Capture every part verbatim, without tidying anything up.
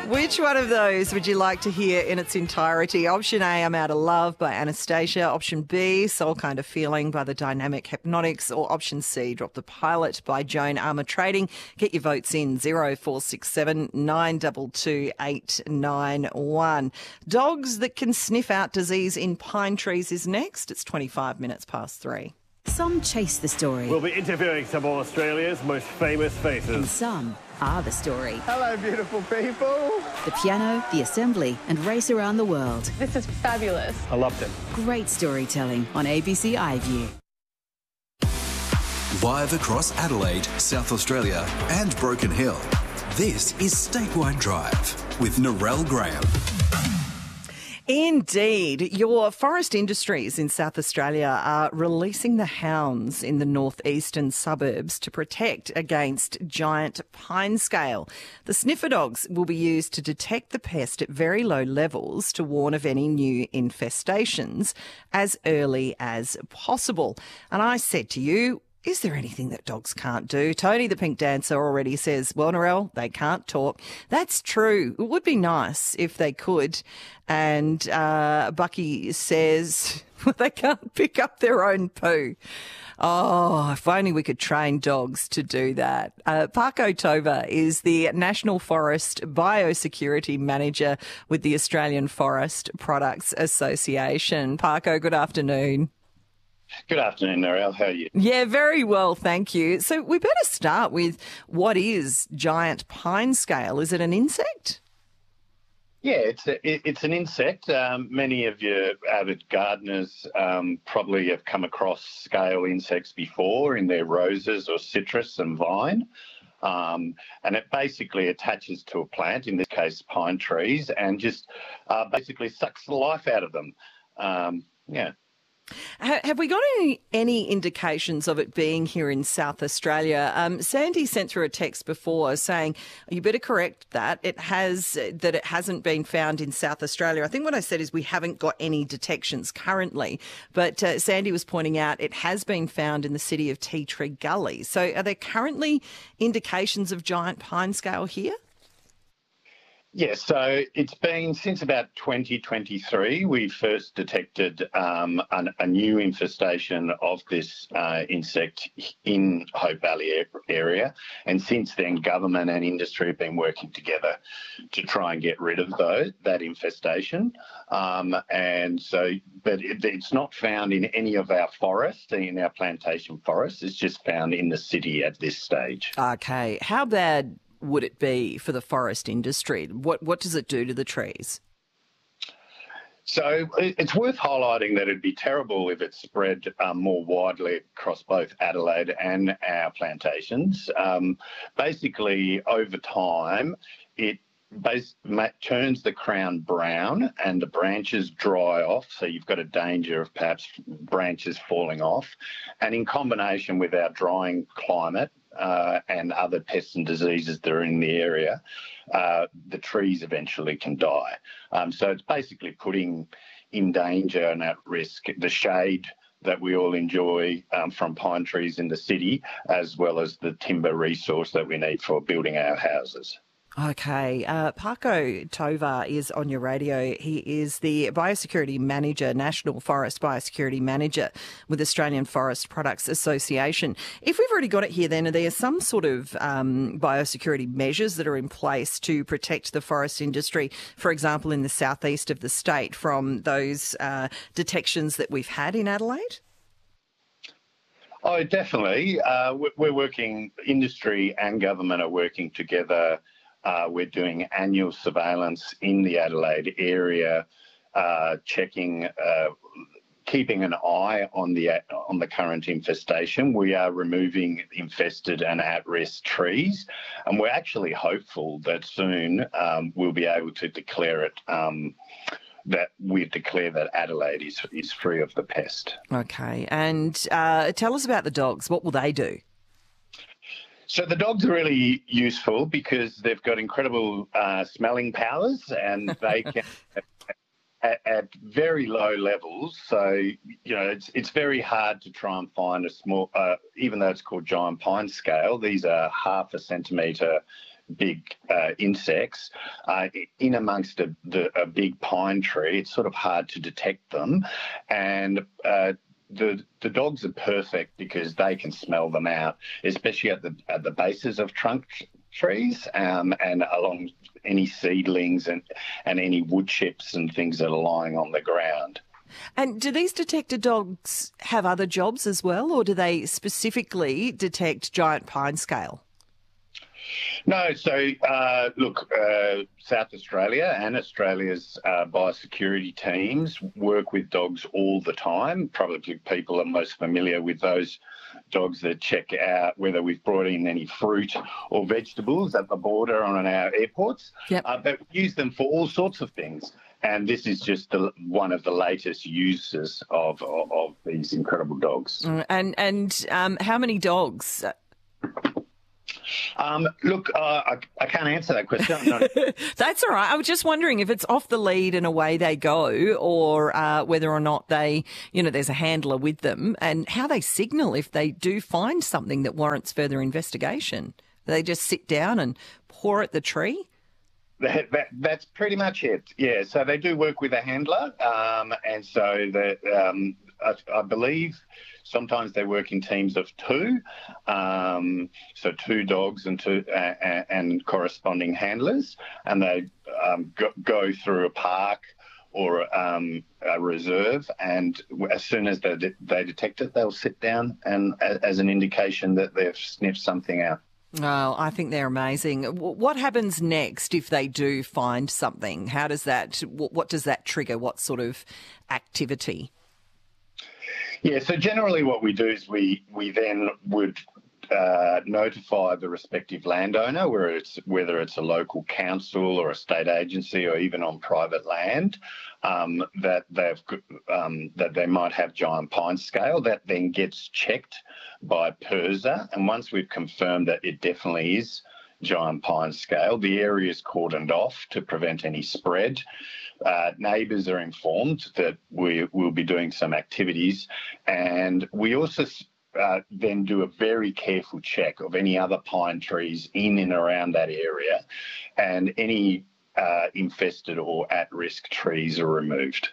Which one of those would you like to hear in its entirety? Option A, I'm Out of Love by Anastasia. Option B, Soul Kind of Feeling by the Dynamic Hypnotics. Or option C, Drop the Pilot by Joan Armour Trading. Get your votes in zero four six seven nine two two eight nine one. Dogs that can sniff out disease in pine trees is next. It's twenty-five minutes past three. Some chase the story. We'll be interviewing some of Australia's most famous faces. And some are the story. Hello, beautiful people. The piano, the assembly, and race around the world. This is fabulous. I loved it. Great storytelling on A B C iView. Live across Adelaide, South Australia and Broken Hill, this is Statewide Drive with Narelle Graham. Indeed. Your forest industries in South Australia are releasing the hounds in the northeastern suburbs to protect against giant pine scale. The sniffer dogs will be used to detect the pest at very low levels to warn of any new infestations as early as possible. And I said to you, is there anything that dogs can't do? Tony the Pink Dancer already says, well, Narelle, they can't talk. That's true. It would be nice if they could. And uh, Bucky says they can't pick up their own poo. Oh, if only we could train dogs to do that. Uh, Parko Tova is the National Forest Biosecurity Manager with the Australian Forest Products Association. Parko, good afternoon. Good afternoon, Narelle. How are you? Yeah, very well, thank you. So we better start with what is giant pine scale? Is it an insect? Yeah, it's a, it, it's an insect. Um, many of your avid gardeners um, probably have come across scale insects before in their roses or citrus and vine. Um, and it basically attaches to a plant, in this case pine trees, and just uh, basically sucks the life out of them. Um, yeah. Have we got any, any indications of it being here in South Australia? Um, Sandy sent through a text before saying, you better correct that. It has, that it hasn't been found in South Australia. I think what I said is we haven't got any detections currently. But uh, Sandy was pointing out it has been found in the city of Tea Tree Gully. So are there currently indications of giant pine scale here? Yes, so it's been since about twenty twenty-three we first detected um, an, a new infestation of this uh, insect in Hope Valley area, and since then government and industry have been working together to try and get rid of those, that infestation. Um, and so, but it, it's not found in any of our forests, in our plantation forests. It's just found in the city at this stage. Okay, how bad would it be for the forest industry? What what does it do to the trees? So it's worth highlighting that it'd be terrible if it spread um, more widely across both Adelaide and our plantations. Um, basically, over time, it base, turns the crown brown and the branches dry off, so you've got a danger of perhaps branches falling off. And in combination with our drying climate, Uh, and other pests and diseases that are in the area, uh, the trees eventually can die. Um, so it's basically putting in danger and at risk the shade that we all enjoy um, from pine trees in the city, as well as the timber resource that we need for building our houses. Okay. Uh, Parko Tova is on your radio. He is the Biosecurity Manager, National Forest Biosecurity Manager with Australian Forest Products Association. If we've already got it here, then are there some sort of um, biosecurity measures that are in place to protect the forest industry, for example, in the southeast of the state from those uh, detections that we've had in Adelaide? Oh, definitely. Uh, we're working, industry and government are working together. Uh, we're doing annual surveillance in the Adelaide area, uh, checking, uh, keeping an eye on the on the current infestation. We are removing infested and at-risk trees, and we're actually hopeful that soon um, we'll be able to declare it. Um, that we declare that Adelaide is is free of the pest. Okay, and uh, tell us about the dogs. What will they do? So the dogs are really useful because they've got incredible uh, smelling powers, and they can, at, at very low levels. So, you know, it's it's very hard to try and find a small, uh, even though it's called giant pine scale, these are half a centimetre big uh, insects uh, in amongst a, the, a big pine tree. It's sort of hard to detect them, and uh, the the dogs are perfect because they can smell them out, especially at the at the bases of trunk trees um, and along any seedlings and, and any wood chips and things that are lying on the ground. And do these detector dogs have other jobs as well, or do they specifically detect giant pine scale? No, so uh, look, uh, South Australia and Australia's uh, biosecurity teams work with dogs all the time. Probably people are most familiar with those dogs that check out whether we've brought in any fruit or vegetables at the border on our airports. Yep. Uh, but we use them for all sorts of things. And this is just the, one of the latest uses of, of, of these incredible dogs. And and um, how many dogs? Um, look, uh, I, I can't answer that question. No. That's all right. I was just wondering if it's off the lead and away they go, or uh, whether or not they, you know, there's a handler with them, and how they signal if they do find something that warrants further investigation. They just sit down and paw at the tree? That, that, that's pretty much it. Yeah, so they do work with a handler, um, and so that um, I, I believe sometimes they work in teams of two, um, so two dogs and two uh, and corresponding handlers, and they um, go, go through a park or um, a reserve, and as soon as they, de- they detect it, they'll sit down and as an indication that they've sniffed something out. Oh, I think they're amazing. What happens next if they do find something? How does that, what does that trigger? What sort of activity? Yeah, so generally what we do is we, we then would uh, notify the respective landowner, whether it's, whether it's a local council or a state agency or even on private land, um, that they've um, that they might have giant pine scale. That then gets checked by PIRSA, and once we've confirmed that it definitely is giant pine scale, the area is cordoned off to prevent any spread. Uh, neighbours are informed that we will be doing some activities, and we also uh, then do a very careful check of any other pine trees in and around that area, and any uh, infested or at-risk trees are removed.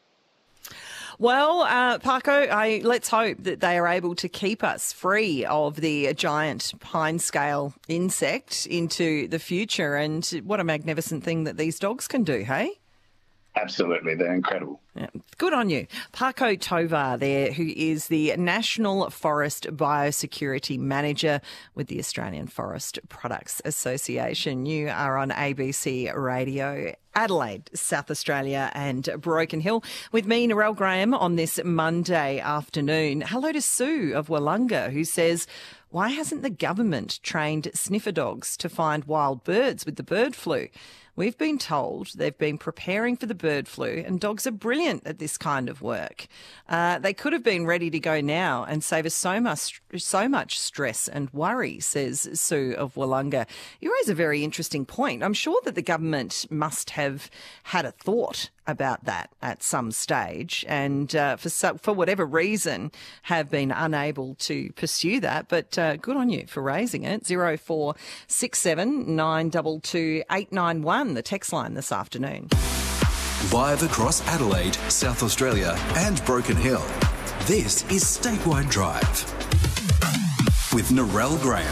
Well, uh, Paco, I, let's hope that they are able to keep us free of the giant pine scale insect into the future. And what a magnificent thing that these dogs can do, hey? Absolutely, they're incredible. Yeah. Good on you. Paco Tovar there, who is the National Forest Biosecurity Manager with the Australian Forest Products Association. You are on A B C Radio Adelaide, South Australia and Broken Hill with me, Narelle Graham, on this Monday afternoon. Hello to Sue of Wollonga, who says, why hasn't the government trained sniffer dogs to find wild birds with the bird flu? We've been told they've been preparing for the bird flu, and dogs are brilliant at this kind of work. Uh, they could have been ready to go now and save us so much, so much stress and worry, says Sue of Wollonga. You raise a very interesting point. I'm sure that the government must have had a thought about that at some stage, and uh, for so, for whatever reason have been unable to pursue that. But uh, good on you for raising it. Zero four six seven nine two two eight nine one, the text line this afternoon. Live across Adelaide, South Australia and Broken Hill, this is Statewide Drive with Narelle Graham.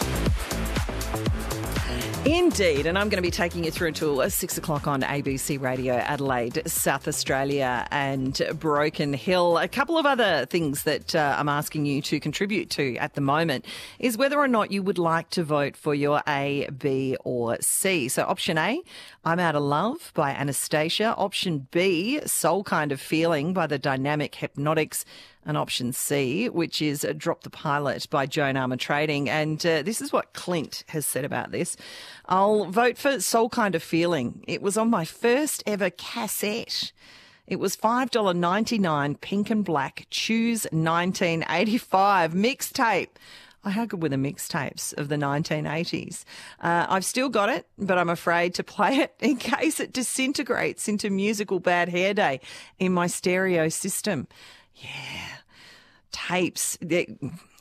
Indeed, and I'm going to be taking you through until six o'clock on A B C Radio Adelaide, South Australia and Broken Hill. A couple of other things that uh, I'm asking you to contribute to at the moment is whether or not you would like to vote for your A, B or C. So option A, I'm Out of Love by Anastasia. Option B, Soul Kind of Feeling by the Dynamic Hypnotics. And option C, which is Drop the Pilot by Joan Armour Trading. And uh, this is what Clint has said about this. I'll vote for Soul Kind of Feeling. It was on my first ever cassette. It was five dollars ninety-nine, Pink and Black, Choose nineteen eighty-five mixtape. Oh, how good were the mixtapes of the nineteen eighties? Uh, I've still got it, but I'm afraid to play it in case it disintegrates into musical bad hair day in my stereo system. Yeah, tapes.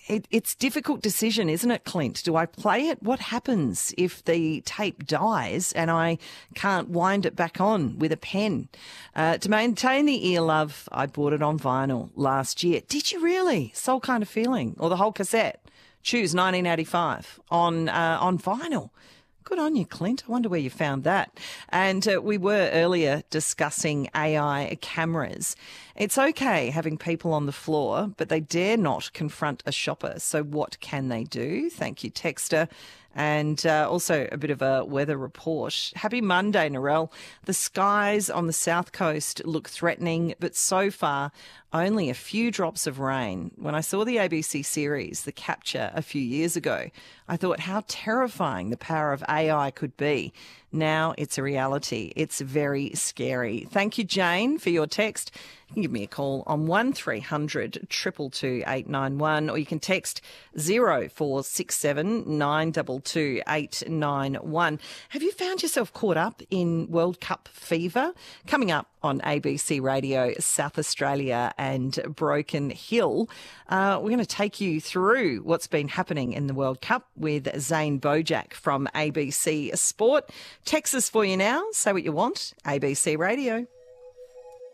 it, it's a difficult decision, isn't it, Clint? Do I play it? What happens if the tape dies and I can't wind it back on with a pen? Uh, to maintain the ear love, I bought it on vinyl last year. Did you really? Soul Kind of Feeling, or the whole cassette? Choose nineteen eighty-five on uh, on vinyl. Good on you, Clint. I wonder where you found that. And uh, we were earlier discussing A I cameras. It's okay having people on the floor, but they dare not confront a shopper. So what can they do? Thank you, Texter. And uh, also a bit of a weather report. Happy Monday, Narelle. The skies on the south coast look threatening, but so far only a few drops of rain. When I saw the A B C series, The Capture, a few years ago, I thought how terrifying the power of A I could be. Now it's a reality. It's very scary. Thank you, Jane, for your text. You can give me a call on one three hundred two two two eight nine one, or you can text zero four six seven nine two two eight nine one. Have you found yourself caught up in World Cup fever? Coming up on A B C Radio South Australia and Broken Hill, uh, we're going to take you through what's been happening in the World Cup with Zane Bojack from A B C Sport. Text us for you now. Say what you want. A B C Radio.